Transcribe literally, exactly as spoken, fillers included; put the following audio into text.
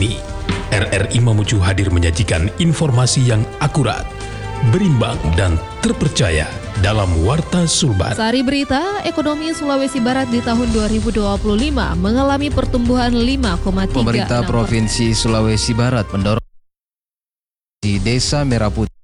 ini, R R I Mamuju hadir menyajikan informasi yang akurat, berimbang dan terpercaya dalam Warta Sulbar. Sari berita, ekonomi Sulawesi Barat di tahun dua ribu dua puluh lima mengalami pertumbuhan lima koma tiga enam persen. Pemerintah Provinsi Sulawesi Barat mendorong di Desa Merah Putih